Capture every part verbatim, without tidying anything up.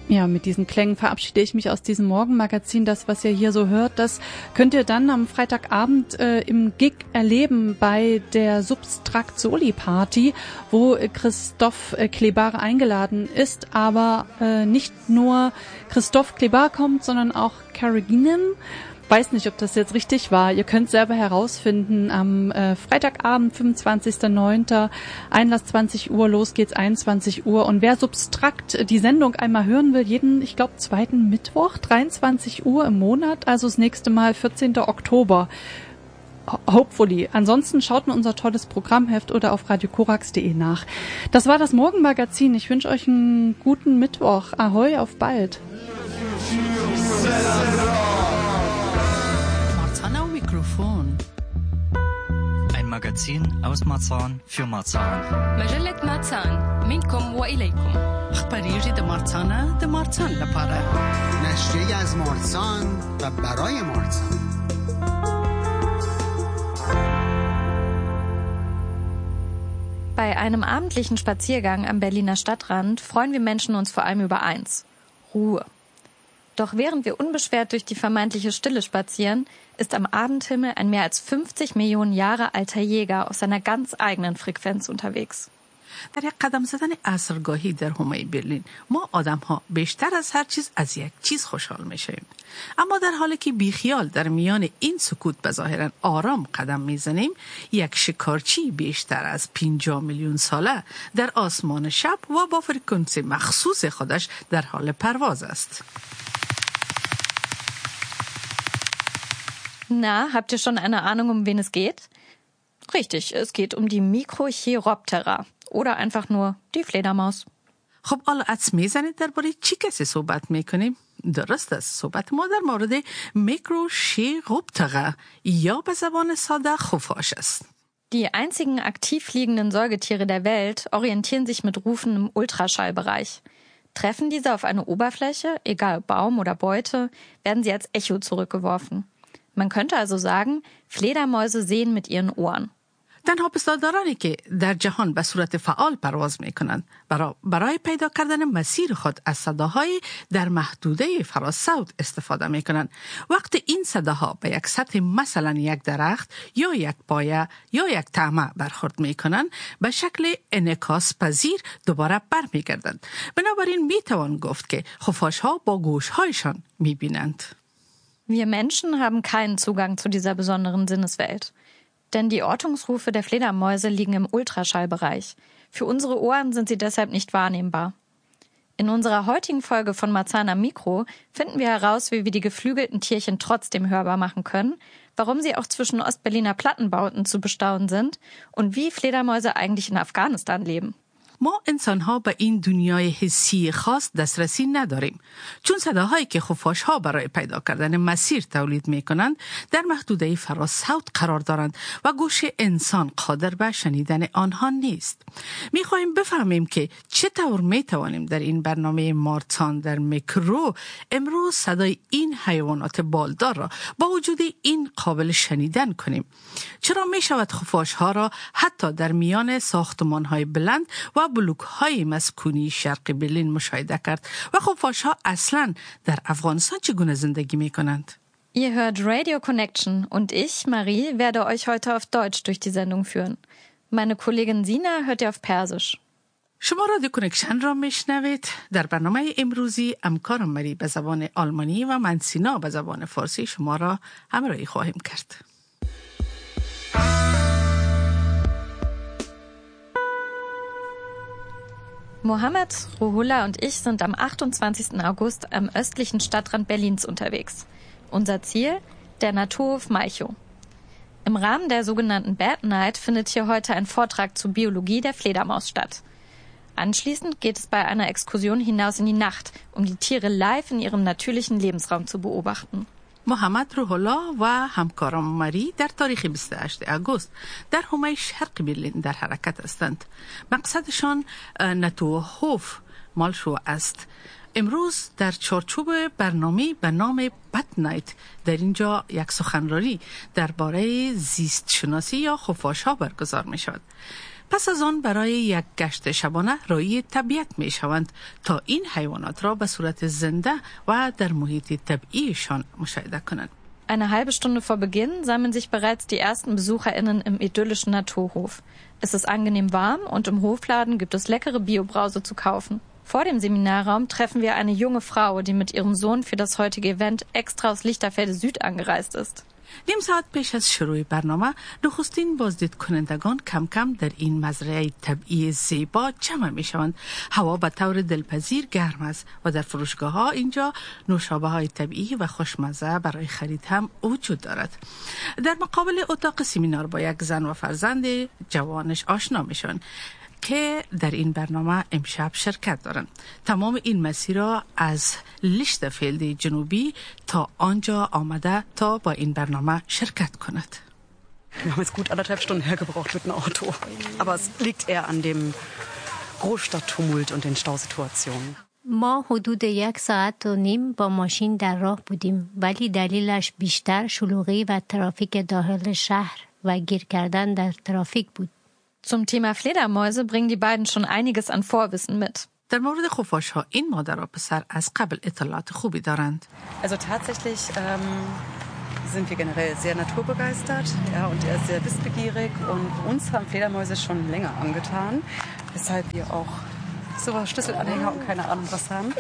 Ja, mit diesen Klängen verabschiede ich mich aus diesem Morgenmagazin. Das, was ihr hier so hört, das könnt ihr dann am Freitagabend äh, im Gig erleben bei der Substrakt Soli Party, wo Christoph äh, Klebar eingeladen ist. Aber äh, nicht nur Christoph Klebar kommt, sondern auch Carraginen. Weiß nicht, ob das jetzt richtig war. Ihr könnt selber herausfinden am äh, Freitagabend, fünfundzwanzigster neunter Einlass zwanzig Uhr, los geht's einundzwanzig Uhr. Und wer Substrakt die Sendung einmal hören will, jeden, ich glaube, zweiten Mittwoch, dreiundzwanzig Uhr im Monat, also das nächste Mal vierzehnter Oktober. Hopefully. Ansonsten schaut in unser tolles Programmheft oder auf radio korax punkt de nach. Das war das Morgenmagazin. Ich wünsche euch einen guten Mittwoch. Ahoi, auf bald. Mikrofon. Ein Magazin aus Marzahn für Marzahn. مجلة مارسان منكم وإليكم. أخبارية د مارسانه د مارسان لپاره. نشریه از مارسان و برای مارسان. Bei einem abendlichen Spaziergang am Berliner Stadtrand freuen wir Menschen uns vor allem über eins: Ruhe. Doch während wir unbeschwert durch die vermeintliche Stille spazieren, ist am Abendhimmel ein mehr als fünfzig Millionen Jahre alter Jäger auf seiner ganz eigenen Frequenz unterwegs. در یک قدم زدن عصرگاهی در حومه برلین ما آدم ها بیشتر از هر چیز از یک چیز خوشحال میشیم. اما در حالی که بیخیال در میان این سکوت بظاهرا آرام قدم میزنیم، یک شکارچی بیشتر از پنجاه میلیون ساله در آسمان شب و با فرکانسی مخصوص خودش در حال پرواز است. Na, habt ihr schon eine Ahnung, um wen es geht? Richtig, es geht um die Microchiroptera oder einfach nur die Fledermaus. خب حالا حدس میزنید درباره چی کسی صحبت میکنیم؟ درست است، صحبت ما در مورد میکروشیروپترا یا به زبان ساده خفاش است. Die einzigen aktiv fliegenden Säugetiere der Welt orientieren sich mit Rufen im Ultraschallbereich. Treffen diese auf eine Oberfläche, egal ob Baum oder Beute, werden sie als Echo zurückgeworfen. Man könnte also sagen, Fledermäuse sehen mit ihren Ohren. تنها پستاندارانی که در جهان به صورت فعال پرواز میکنند برای, برای پیدا کردن مسیر خود از صداهای در محدوده فراسوت استفاده میکنند. وقتی این صداها به یک سطح مثلا یک درخت یا یک پایه یا یک طعمه برخورد میکنند، به شکل انعکاس پذیر دوباره برمیگردند. بنابراین میتوان گفت که خفاشها با گوشهایشان میبینند. Wir Menschen haben keinen Zugang zu dieser besonderen Sinneswelt. Denn die Ortungsrufe der Fledermäuse liegen im Ultraschallbereich. Für unsere Ohren sind sie deshalb nicht wahrnehmbar. In unserer heutigen Folge von Marzahn am Mikro finden wir heraus, wie wir die geflügelten Tierchen trotzdem hörbar machen können, warum sie auch zwischen Ostberliner Plattenbauten zu bestaunen sind und wie Fledermäuse eigentlich in Afghanistan leben. ما انسان ها به این دنیای حسی خاص دسترسی نداریم، چون صداهایی که خفاش ها برای پیدا کردن مسیر تولید می کنند در محدوده فراسوت قرار دارند و گوش انسان قادر به شنیدن آنها نیست. می خواهیم بفهمیم که چطور می توانیم در این برنامه مارسان در میکرو امروز صدای این حیوانات بالدار را با وجود این قابل شنیدن کنیم. چرا می شود خفاش ها را حتی در میان ساختمان های بلند و بلوک های مسکونی شرق برلین مشاهده کرد و خفاشها اصلا در افغانستان چگونه زندگی می کنند؟ Ihr hört Radio Connection und ich, Marie, werde euch heute auf Deutsch durch die Sendung führen. Meine Kollegin Sina hört ihr auf Persisch. شما رادیو کنکشن را میشنوید. در برنامه امروزی همکارم مری به زبان آلمانی و من سینا به زبان فارسی شما را همراهی خواهیم کرد. Mohammed, Ruhullah und ich sind am achtundzwanzigsten August am östlichen Stadtrand Berlins unterwegs. Unser Ziel? Der Naturhof Malchow. Im Rahmen der sogenannten Bat Night findet hier heute ein Vortrag zur Biologie der Fledermaus statt. Anschließend geht es bei einer Exkursion hinaus in die Nacht, um die Tiere live in ihrem natürlichen Lebensraum zu beobachten. محمد روح‌الله و همکارم مری در تاریخ بیست و هشتم آگوست در حومه شرق برلین در حرکت هستند. مقصدشان ناتورهوف مالشو است. امروز در چارچوب برنامه به نام بات نایت در اینجا یک سخنرانی درباره زیست شناسی یا خفاش‌ها برگزار می شود. پس از آن برای یک گشت شبانه روی طبیعت می شوند تا این حیوانات را به صورت زنده و در محیط طبیعیشان مشاهده کنند. Eine halbe Stunde vor Beginn sammeln sich bereits die ersten BesucherInnen im idyllischen Naturhof. Es ist angenehm warm und im Hofladen gibt es leckere Biobrause zu kaufen. Vor dem Seminarraum treffen wir eine junge Frau, die mit ihrem Sohn für das heutige Event extra aus Lichterfelde Süd angereist ist. نیم ساعت پیش از شروع برنامه نخستین بازدید کنندگان کم کم در این مزرعه طبیعی زیبا جمع می شوند. هوا به طور دلپذیر گرم است و در فروشگاه ها اینجا نوشابه های طبیعی و خوشمزه برای خرید هم وجود دارد. در مقابل اتاق سمینار با یک زن و فرزند جوانش آشنا می شوند که در این برنامه امشب شرکت دارند. تمام این مسیر را از لیشتفیلد جنوبی تا آنجا آمده تا با این برنامه شرکت کند. Wir haben jetzt gut anderthalb Stunden hergebraucht mit dem Auto. Aber es liegt eher an dem Großstadttumult und den Stausituationen. ما حدود یک ساعت و نیم با ماشین در راه بودیم، ولی دلیلش بیشتر شلوغی و ترافیک داخل شهر و گیر کردن در ترافیک بود. Zum Thema Fledermäuse bringen die beiden schon einiges an Vorwissen mit. در مورد خفاش ها این مادر و پسر از قبل اطلاعات خوبی دارند. Also tatsächlich ähm, sind wir generell sehr naturbegeistert, ja, und er ist sehr wissbegierig und uns haben Fledermäuse schon länger angetan, weshalb wir auch so Schlüsselanhänger und keine Ahnung was haben.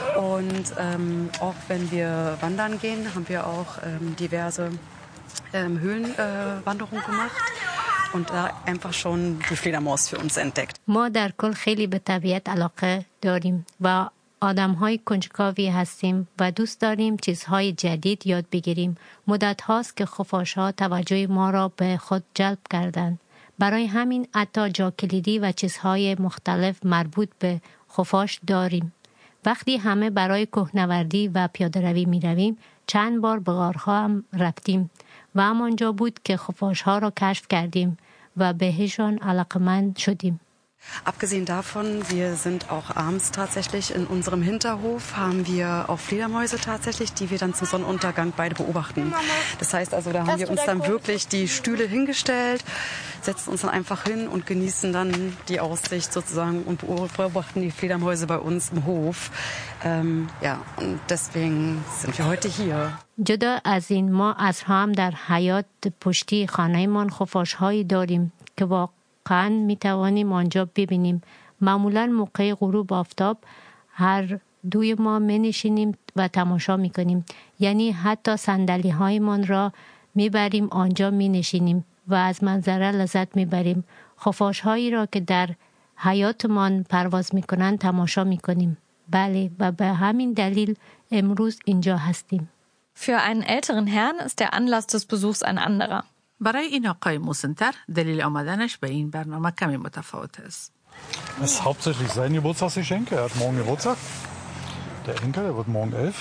Und ähm, auch wenn wir wandern gehen, haben wir auch ähm, diverse ähm, Höhlenwanderungen äh, gemacht. und da einfach schon die Fledermaus für uns entdeckt. ما در کل خیلی به طبیعت علاقه داریم و آدم‌های کنجکاوی هستیم و دوست داریم چیزهای جدید یاد بگیریم. مدت هاست که خفاش‌ها توجه ما را به خود جلب کردند. برای همین حتی جا کلیدی و چیزهای مختلف مربوط به خفاش داریم. وقتی همه برای کوهنوردی و پیاده‌روی می‌رویم، چند بار به غارها هم رفتیم و همانجا بود که خفاش‌ها را کشف کردیم و بهشان علاقه‌مند شدیم. Abgesehen davon, wir sind auch abends tatsächlich in unserem Hinterhof, haben wir auch Fledermäuse tatsächlich, die wir dann zum Sonnenuntergang beide beobachten. Das heißt also, da haben wir uns dann wirklich die Stühle hingestellt, setzen uns dann einfach hin und genießen dann die Aussicht sozusagen und beobachten die Fledermäuse bei uns im Hof. Ähm, ja, und deswegen sind wir heute hier. جدا از این ما از هم در حیاط پشتی خانه‌مان خفاش‌هایی داریم که واقعاً می‌توانیم آنجا ببینیم. معمولاً موقع غروب آفتاب هر دوی ما می‌نشینیم و تماشا می‌کنیم. یعنی حتی صندلی‌هایمان را می‌بریم آنجا می‌نشینیم و از منظره لذت می‌بریم. خفاش‌هایی را که در حیاطمان پرواز می‌کنند تماشا می‌کنیم. بله و به همین دلیل امروز اینجا هستیم. Für einen älteren Herrn ist der Anlass des Besuchs ein anderer. برای این آقای موسنتر دلیل آمدنش به این برنامه کمی متفاوت است. Das ist hauptsächlich sein Geburtstagsgeschenk. Er hat morgen Geburtstag. Der Enkel, der wird morgen elf.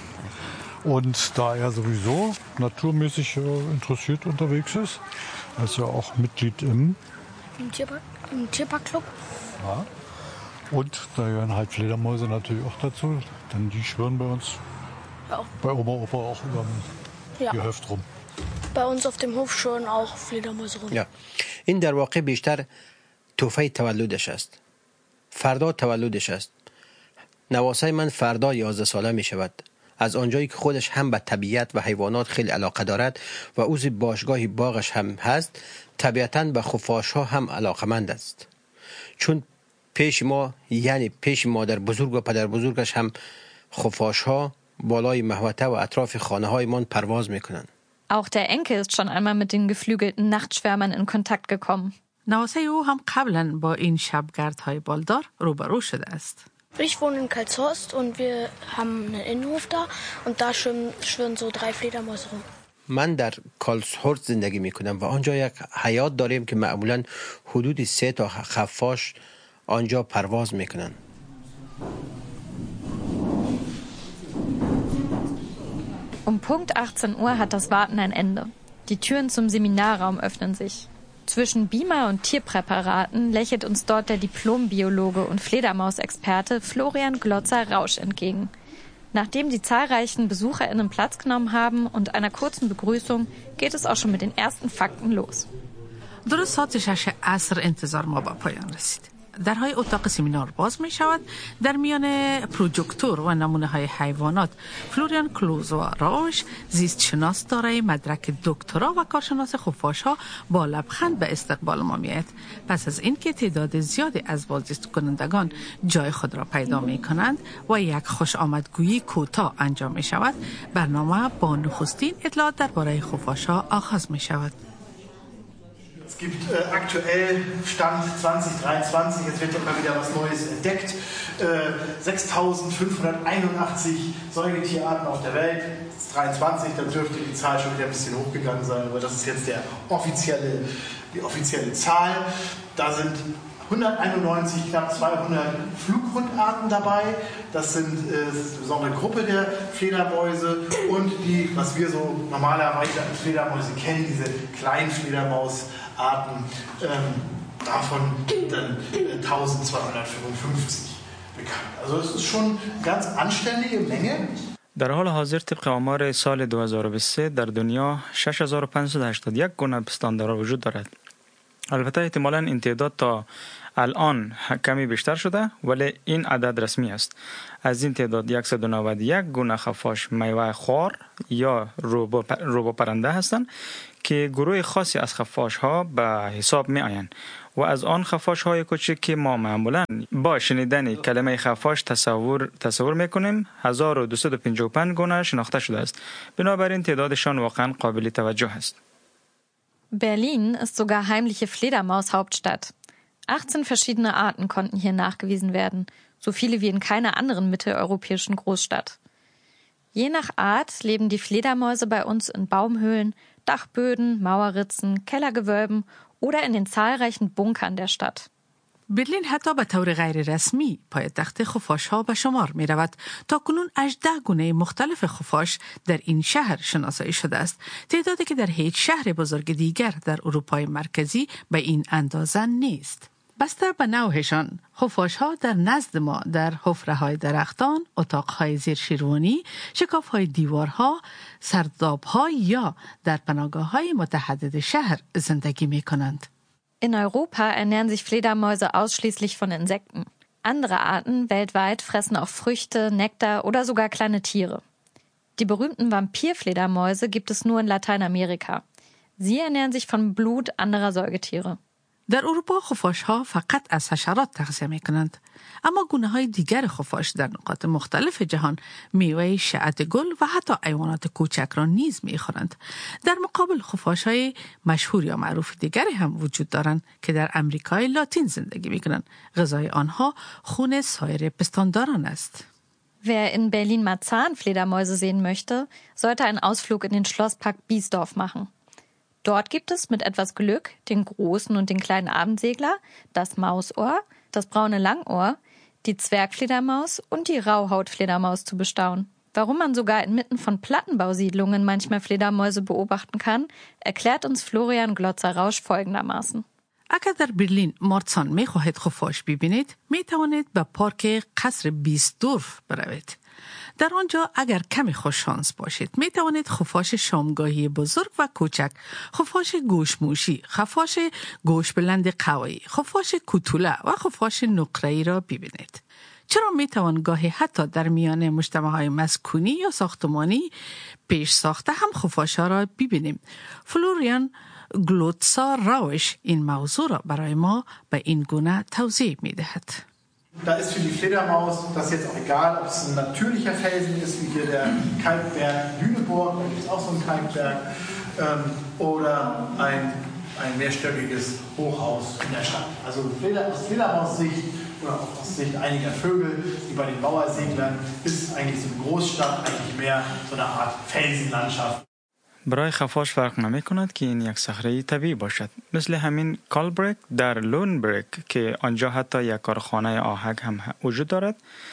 Und da er sowieso naturmäßig interessiert unterwegs ist, ist er auch Mitglied im, Im, Tierpark, im Tierparkclub. Ja. Und da gehören halt Fledermäuse natürlich auch dazu, denn die schwirren bei uns, ja. Bei Oma und Opa auch über dem ja. Gehöft rum. Bei uns auf dem Hof schwirren auch Fledermäuse rum. Ja. این در واقع بیشتر توفه تولدش است. فردا تولدش است. نواسای من فردا یازده ساله می شود. از آنجایی که خودش هم به طبیعت و حیوانات خیلی علاقه دارد و عضو باشگاه باغش هم هست، طبیعتاً به خفاش‌ها هم علاقه‌مند است. چون پیش ما یعنی پیش مادر بزرگ و پدر بزرگش هم خفاش‌ها بالای محوطه و اطراف خانه‌هایمان پرواز می‌کنند. Auch der Enkel ist schon einmal mit den geflügelten Nachtschwärmern in Kontakt gekommen. نواسه او هم قبلا با این شبگردهای بالدار روبرو شده است. Ich wohne in Karlshorst und wir haben einen Innenhof da und da schwirren, schwirren so drei Fledermäuse rum. من در کالسهورست زندگی میکنم و آنجا یک حیاط داریم که معمولاً حدود سه تا خفاش آنجا پرواز میکنن. Um Punkt achtzehn Uhr hat das Warten ein Ende. Die Türen zum Seminarraum öffnen sich. Zwischen Beamer und Tierpräparaten lächelt uns dort der Diplombiologe und Fledermausexperte Florian Glotzer-Rausch entgegen. Nachdem die zahlreichen BesucherInnen Platz genommen haben und einer kurzen Begrüßung, geht es auch schon mit den ersten Fakten los. درست ساعت شش عصر انتظار ما به پایان رسید. درهای اتاق سمینار باز می شود. در میان پروژکتور و نمونه های حیوانات فلوریان کلوز و راوش زیست شناس دارای مدرک دکترا و کارشناس خفاش ها با لبخند به استقبال ما می آید. پس از اینکه تعداد زیادی از بازدید کنندگان جای خود را پیدا می کنند و یک خوش آمدگویی کوتاه انجام می شود، برنامه با نخستین اطلاعات درباره خفاش ها آغاز می شود. Es gibt äh, aktuell Stand zwanzig dreiundzwanzig, jetzt wird immer wieder was Neues entdeckt, äh, sechstausendfünfhunderteinundachtzig Säugetierarten auf der Welt. dreiundzwanzig, dann dürfte die Zahl schon wieder ein bisschen hochgegangen sein, aber das ist jetzt der offizielle, die offizielle Zahl. Da sind hunderteinundneunzig, knapp zweihundert Flughundarten dabei. Das sind äh, das ist eine besondere Gruppe der Fledermäuse und die, was wir so normalerweise als Fledermäuse kennen, diese kleinen Fledermausarten, ähm, davon dann äh, eintausendzweihundertfünfundfünfzig bekannt. Also es ist schon eine ganz anständige Menge. در حال حاضر طبق آمار سال دو هزار و بیست و سه در دنیا شش هزار و پانصد و هشتاد و یک گونه پستاندارا وجود دارد. البته احتمالاً این تعداد تا الان کمی بیشتر شده، ولی این عدد رسمی است. از این تعداد صد و نود و یک گونه خفاش میوه خوار یا روبو پرنده هستند که گروه خاصی از خفاش ها به حساب می آیند و از آن خفاش های کوچک که ما معمولاً با شنیدن کلمه خفاش تصور تصور می کنیم هزار و دویست و پنجاه و پنج گونه شناخته شده است. بنابراین تعدادشان واقعاً قابل توجه است. Berlin ist sogar heimliche Fledermaus-Hauptstadt. achtzehn verschiedene Arten konnten hier nachgewiesen werden, so viele wie in keiner anderen mitteleuropäischen Großstadt. Je nach Art leben die Fledermäuse bei uns in Baumhöhlen, Dachböden, Mauerritzen, Kellergewölben oder in den zahlreichen Bunkern der Stadt. برلین حتی به طور غیر رسمی پایتخت خفاش ها به شمار می رود. تا کنون هجده گونه مختلف خفاش در این شهر شناسایی شده است. تعدادی که در هیچ شهر بزرگ دیگر در اروپای مرکزی به این اندازه نیست. بسته به نوعشان، خفاش ها در نزد ما در حفره های درختان، اتاق های زیر شیروانی، شکاف های دیوارها، سرداب ها یا در پناهگاه های متعدد شهر زندگی می کنند. In Europa ernähren sich Fledermäuse ausschließlich von Insekten. Andere Arten weltweit fressen auch Früchte, Nektar oder sogar kleine Tiere. Die berühmten Vampirfledermäuse gibt es nur in Lateinamerika. Sie ernähren sich von Blut anderer Säugetiere. در اروپا خفاش ها فقط از حشرات تغذیه می کنند. اما گونه های دیگر خفاش در نقاط مختلف جهان میوه شعت گل و حتی حیوانات کوچک را نیز می خورند. در مقابل خفاش های مشهور یا معروف دیگری هم وجود دارند که در امریکای لاتین زندگی می کنند. غذای آنها خون سایر پستانداران است. Wer in Berlin-Marzahn Fledermäuse sehen möchte, sollte einen Ausflug in den Schlosspark Biesdorf machen. Dort gibt es mit etwas Glück den großen und den kleinen Abendsegler, das Mausohr, das braune Langohr, die Zwergfledermaus und die Rauhautfledermaus zu bestaunen. Warum man sogar inmitten von Plattenbausiedlungen manchmal Fledermäuse beobachten kann, erklärt uns Florian Glotzer-Rausch folgendermaßen. اگر در برلین مارسان می خواهید خفاش ببینید، می توانید به پارک قصر بیستدورف بروید. در آنجا اگر کمی خوششانس باشید می توانید خفاش شامگاهی بزرگ و کوچک، خفاش گوشموشی، خفاش گوش بلند قوی، خفاش کوتوله و خفاش نقره‌ای را ببینید. چرا می توان گاهی حتی در میان مجتمع‌های مسکونی یا ساختمانی پیش ساخته هم خفاش‌ها را ببینیم. فلوریان گلوتسا راوش این موضوع را برای ما به این gune توضیح می دهد. Da ist für die Fledermaus das jetzt auch egal, ob es ein natürlicher Felsen ist, wie hier der Kalkberg Lüneburg, da gibt es auch so einen Kalkberg, ähm, oder ein, ein mehrstöckiges Hochhaus in der Stadt. Also aus Fledermaus-Sicht oder auch aus Sicht einiger Vögel, wie bei den Bauerseglern, ist eigentlich so eine Großstadt eigentlich mehr so eine Art Felsenlandschaft. برای خفاش فرق نمی کند که این یک صخره طبیعی باشد، مثل همین کالبرک در لونبرگ که آنجا حتی یک کارخانه آهک هم وجود دارد،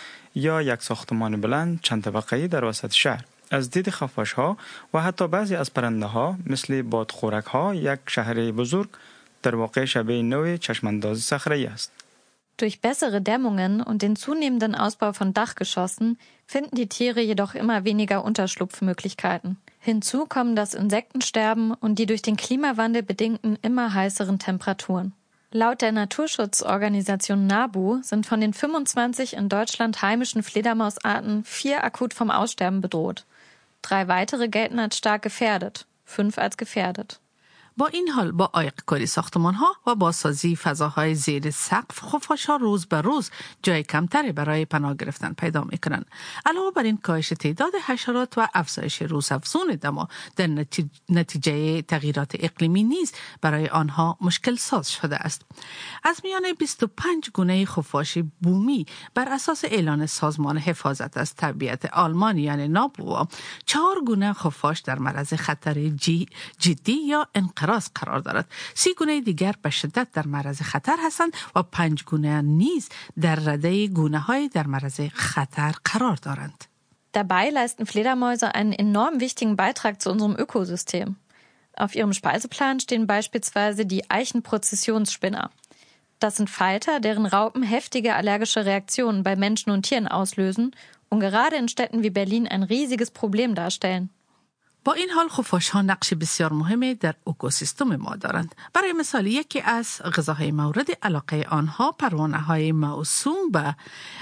یا یک ساختمان بلند چند طبقه‌ای در وسط شهر. از دید خفاش ها و حتی بعضی از پرنده ها مثل بادخورک ها یک شهر بزرگ در واقع شبیه نوع چشمانداز صخره‌ای است. Durch bessere Dämmungen und den zunehmenden Ausbau von Dachgeschossen finden die Tiere jedoch immer weniger Unterschlupfmöglichkeiten. Hinzu kommen das Insektensterben und die durch den Klimawandel bedingten immer heißeren Temperaturen. Laut der Naturschutzorganisation NABU sind von den fünfundzwanzig in Deutschland heimischen Fledermausarten vier akut vom Aussterben bedroht. Drei weitere gelten als stark gefährdet, fünf als gefährdet. با این حال با عایق‌کاری ساختمان‌ها و بازسازی فضاهای زیر سقف خفاش‌ها روز به روز جای کمتری برای پناه گرفتن پیدا می‌کنند. علاوه بر این کاهش تعداد حشرات و افزایش روزافزون دما در نتیجه تغییرات اقلیمی نیز برای آنها مشکل ساز شده است. از میان بیست و پنج گونه خفاش بومی بر اساس اعلان سازمان حفاظت از طبیعت آلمان یعنی نابو، چهار گونه خفاش در معرض خطر جی جدی یا انقراض قرار دارد. سی گونه دیگر به شدت در معرض خطر هستند و پنج گونه نیز در رده گونه‌های در معرض خطر قرار دارند. Dabei leisten Fledermäuse einen enorm wichtigen Beitrag zu unserem Ökosystem. Auf ihrem Speiseplan stehen beispielsweise die Eichenprozessionsspinner. Das sind Falter, deren Raupen heftige allergische Reaktionen bei Menschen und Tieren auslösen und gerade in Städten wie Berlin ein riesiges Problem darstellen. با این حال خفاش‌ها نقش بسیار مهمی در اکوسیستم ما دارند. برای مثال یکی از غذاهای مورد علاقه آنها پروانه‌های موسوم به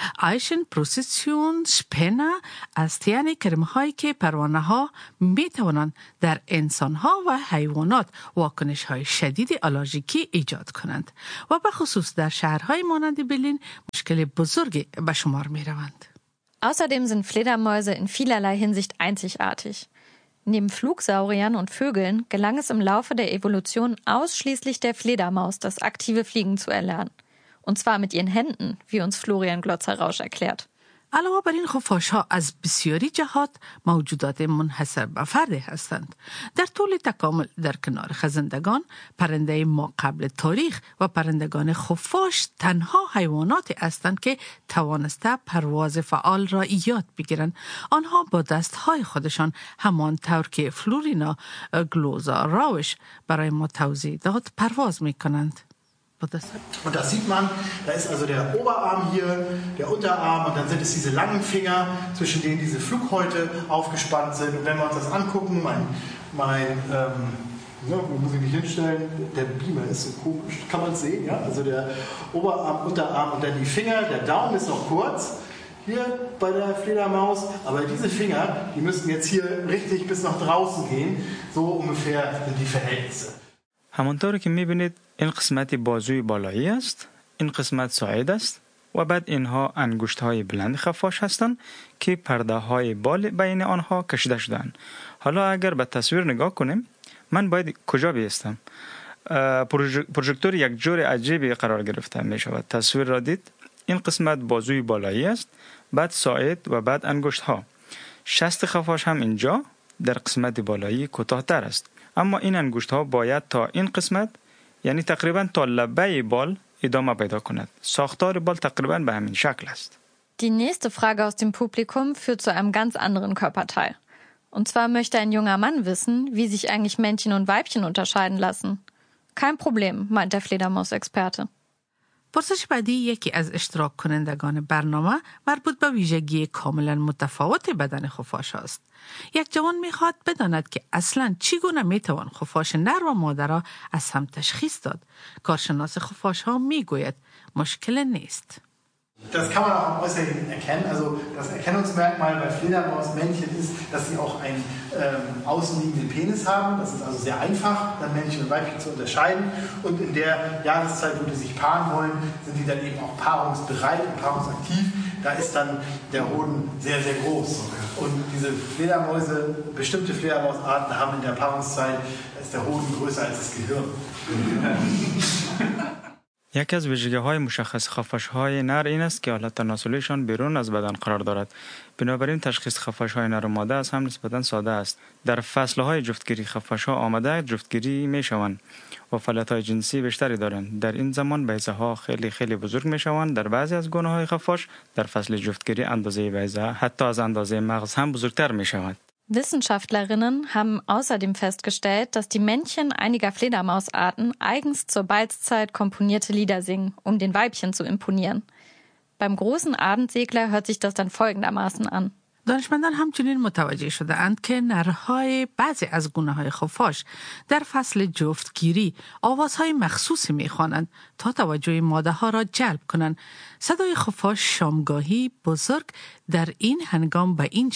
ایشن سپنا است، یعنی کرم‌هایی که پروانه‌ها می‌توانند در انسان‌ها و حیوانات واکنش‌های شدید آلرژیکی ایجاد کنند و به خصوص در شهرهای مانند برلین مشکل بزرگی به شمار می‌روند. Außerdem sind Fledermäuse in vielerlei Hinsicht einzigartig. Neben Flugsauriern und Vögeln gelang es im Laufe der Evolution ausschließlich der Fledermaus, das aktive Fliegen zu erlernen. Und zwar mit ihren Händen, wie uns Florian Glotzer-Rausch erklärt. علاوه بر این خفاش‌ها از بسیاری جهات موجودات منحصر به فرد هستند. در طول تکامل در کنار خزندگان، پرنده ما قبل تاریخ و پرندگان خفاش تنها حیواناتی هستند که توانسته پرواز فعال را یاد بگیرند. آنها با دستهای خودشان همان طور که فلورینا گلوزا-راوش برای ما توضیح داد پرواز می‌کنند. Und das sieht man, da ist also der Oberarm hier, der Unterarm und dann sind es diese langen Finger, zwischen denen diese Flughäute aufgespannt sind. Und wenn wir uns das angucken, mein, mein ähm, ja, wo muss ich mich hinstellen? Der Beamer ist so komisch, kann man es sehen, ja? Also der Oberarm, Unterarm und dann die Finger, der Daumen ist noch kurz, hier bei der Fledermaus, aber diese Finger, die müssten jetzt hier richtig bis nach draußen gehen, so ungefähr sind die Verhältnisse. همانطور که میبینید این قسمت بازوی بالایی است، این قسمت ساعد است و بعد اینها انگشت های بلند خفاش هستند که پرده های بال بین آنها کشیده شدند. حالا اگر به تصویر نگاه کنیم، من باید کجا بیستم؟ پروژکتور یک جور عجیبی قرار گرفته می شود. تصویر را دید، این قسمت بازوی بالایی است، بعد ساعد و بعد انگشت ها. شست خفاش هم اینجا در قسمت بالایی کوتاه‌تر است. اما این انگشت ها باید تا این قسمت، یعنی تقریبا تا لبه بال ادامه پیدا کند. ساختار بال تقریبا به همین شکل است. Die nächste Frage aus dem Publikum führt zu einem ganz anderen Körperteil. Und zwar möchte ein junger Mann wissen, wie sich eigentlich Männchen und Weibchen unterscheiden lassen. Kein Problem, meint der Fledermaus-Experte. پرسش بعدی یکی از اشتراک کنندگان برنامه مربوط به ویژگی کاملا متفاوت بدن خفاش است. یک جوان میخواد بداند که اصلا چگونه میتوان خفاش نر و ماده را از هم تشخیص داد. کارشناس خفاش ها میگوید مشکل نیست. Das kann man auch am Äußeren erkennen. Also das Erkennungsmerkmal bei Fledermausmännchen ist, dass sie auch einen ähm, außenliegenden Penis haben. Das ist also sehr einfach, dann Männchen und Weibchen zu unterscheiden. Und in der Jahreszeit, wo die sich paaren wollen, sind die dann eben auch paarungsbereit und paarungsaktiv. Da ist dann der Hoden sehr, sehr groß. Und diese Fledermäuse, bestimmte Fledermausarten haben in der Paarungszeit, ist der Hoden größer als das Gehirn. یکی از ویژگی‌های مشخص خفاش‌های نر این است که حالت تناسلیشان بیرون از بدن قرار دارد. بنابراین تشخیص خفاش‌های نر و ماده از هم نسبتاً ساده است. در فصل‌های جفتگیری خفاش‌ها آماده جفتگیری می‌شوند و فعالیت‌های جنسی بیشتری دارند. در این زمان بیضه‌ها خیلی خیلی بزرگ می‌شوند. در بعضی از گونه‌های خفاش در فصل جفتگیری اندازه بیضه حتی از اندازه مغز هم بزرگتر می‌شود. Wissenschaftlerinnen haben außerdem festgestellt, dass die Männchen einiger Fledermausarten eigens zur Balzzeit komponierte Lieder singen, um den Weibchen zu imponieren. Beim großen Abendsegler hört sich das dann folgendermaßen an. دانشمندان همچنین متوجه شده اند که نرهای بعضی از گونه های خفاش در فصل جفتگیری آوازهای مخصوصی میخوانند تا توجه ماده ها را جلب کنند. صدای خفاش شامگاهی بزرگ در این هنگام به این